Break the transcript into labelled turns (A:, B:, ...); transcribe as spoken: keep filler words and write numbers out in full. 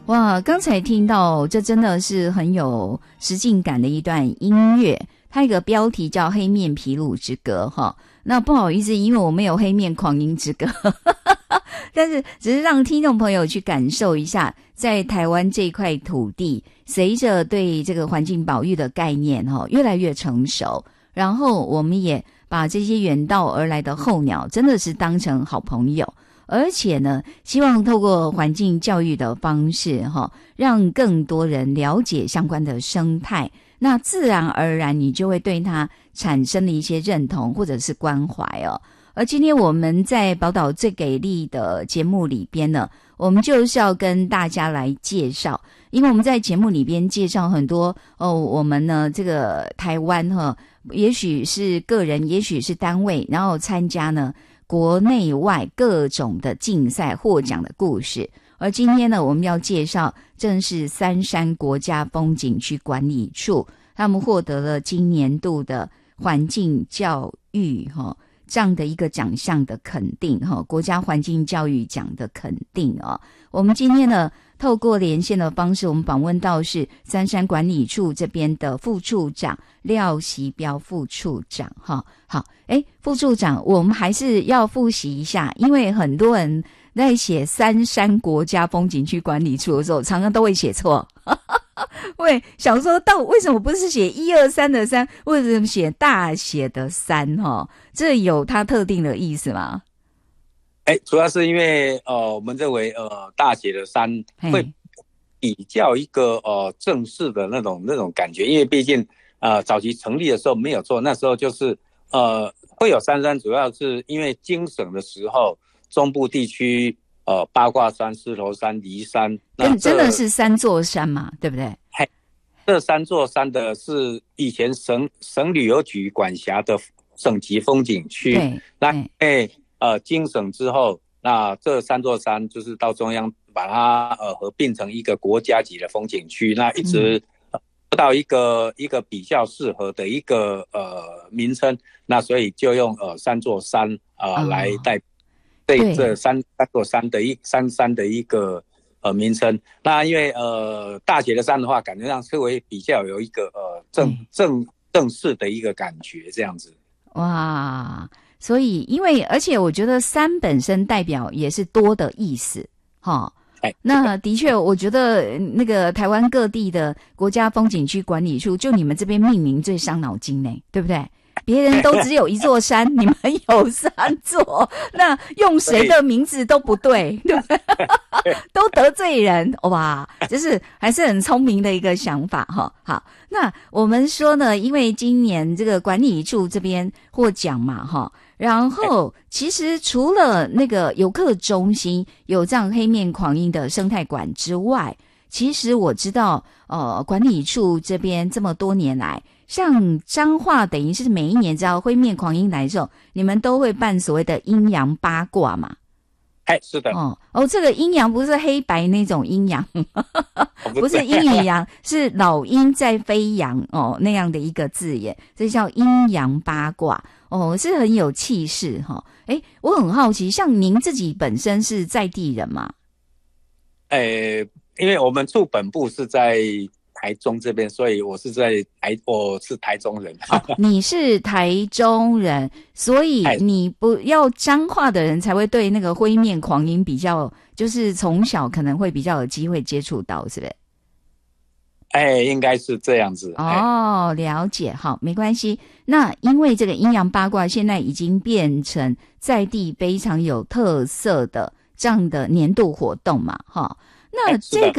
A: 哇，刚才听到这真的是很有实境感的一段音乐，它一个标题叫《黑面琵鹭之歌》哈。那不好意思，因为我没有黑面狂鹰之歌，但是只是让听众朋友去感受一下，在台湾这块土地，随着对这个环境保育的概念哈越来越成熟，然后我们也把这些远道而来的候鸟真的是当成好朋友。而且呢，希望透过环境教育的方式哈，让更多人了解相关的生态，那自然而然你就会对它产生了一些认同或者是关怀哦。而今天我们在宝岛最给力的节目里边呢，我们就是要跟大家来介绍，因为我们在节目里边介绍很多哦，我们呢这个台湾哈，也许是个人，也许是单位，然后参加呢国内外各种的竞赛获奖的故事。而今天呢，我们要介绍正是三山国家风景区管理处，他们获得了今年度的环境教育哈这样的一个奖项的肯定哈，国家环境教育奖的肯定哦。我们今天呢，透过连线的方式，我们访问到是三山管理处这边的副处长廖习标副处长哈。好，诶，副处长，我们还是要复习一下，因为很多人在写三山国家风景区管理处的时候，常常都会写错。喂，想说到为什么不是写一二三的三，为什么写大写的三哈？这有它特定的意思吗？
B: 哎，主要是因为呃，我们认为呃，大写的三会比较一个呃正式的那种那种感觉，因为毕竟呃早期成立的时候没有做，那时候就是呃会有三山，主要是因为经省的时候，中部地区呃八卦山、狮头山、梨山，那
A: 真的是三座山嘛，对不对？
B: 嘿，这三座山的是以前省省旅游局管辖的省级风景区，
A: 对，
B: 那哎。呃，经省之后，那这三座山就是到中央把它呃合并成一个国家级的风景区，那一直得到一个、嗯、一个比较适合的一个呃名称，那所以就用呃三座山啊、呃哦、来代对这三三座山的一三山的一个呃名称。那因为呃大写的山的话，感觉上是会比较有一个呃正、嗯、正正式的一个感觉这样子。
A: 哇。所以因为而且我觉得三本身代表也是多的意思齁，那的确我觉得那个台湾各地的国家风景区管理处就你们这边命名最伤脑筋呢，对不对？别人都只有一座山，你们有三座，那用谁的名字都不对，对不对？都得罪人，哇，就是还是很聪明的一个想法哈。好，那我们说呢，因为今年这个管理处这边获奖嘛哈，然后其实除了那个游客中心有这样黑面狂鹰的生态馆之外，其实我知道呃管理处这边这么多年来，像彰化等于是每一年只要灰面狂鹰来的时候，你们都会办所谓的阴阳八卦嘛。
B: 哎，是的。
A: 哦哦，这个阴阳不是黑白那种阴阳，不是阴与阳，是老鹰在飞扬哦那样的一个字眼，这叫阴阳八卦哦，是很有气势哈、哦。哎，我很好奇，像您自己本身是在地人吗？
B: 哎，因为我们处本部是在台中这边，所以我是在台，我是台中人。
A: 哦，你是台中人，所以你不要彰化的人才会对那个灰面狂鹰比较，就是从小可能会比较有机会接触到，是不是？
B: 哎，应该是这样子。
A: 哦，了解，好，没关系。那因为这个阴阳八卦现在已经变成在地非常有特色的这样的年度活动嘛，哈。那这个